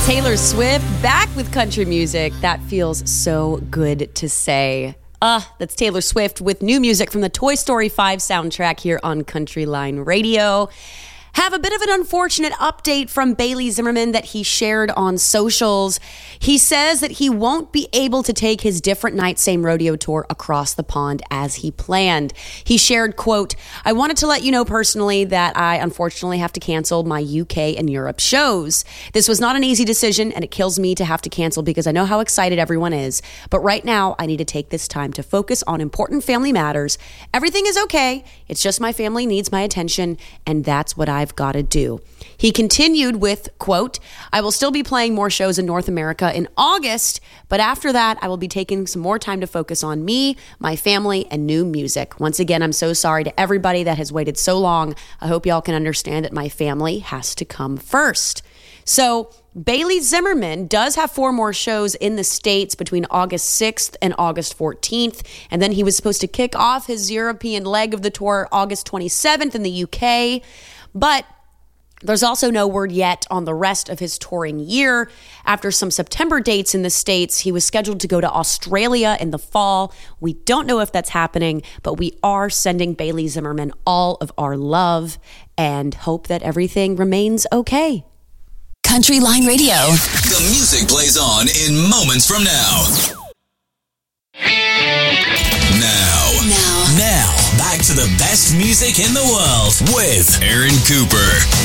Taylor Swift back with country music. That feels so good to say. That's Taylor Swift with new music from the Toy Story 5 soundtrack here on Country Line Radio. Have a bit of an unfortunate update from Bailey Zimmerman that he shared on socials. He says that he won't be able to take his Different Night Same Rodeo tour across the pond as he planned. He shared, quote, "I wanted to let you know personally that I unfortunately have to cancel my UK and Europe shows. This was not an easy decision and it kills me to have to cancel because I know how excited everyone is. But right now I need to take this time to focus on important family matters. Everything is okay. It's just my family needs my attention and that's what I've got to do." He continued with, quote, "I will still be playing more shows in North America in August, but after that, I will be taking some more time to focus on me, my family, and new music. Once again, I'm so sorry to everybody that has waited so long. I hope y'all can understand that my family has to come first." So Bailey Zimmerman does have 4 more shows in the States between August 6th and August 14th. And then he was supposed to kick off his European leg of the tour August 27th in the UK. But there's also no word yet on the rest of his touring year. After some September dates in the States, he was scheduled to go to Australia in the fall. We don't know if that's happening, but we are sending Bailey Zimmerman all of our love and hope that everything remains okay. Country Line Radio. The music plays on in moments from now. Now, back to the best music in the world with Aaron Cooper.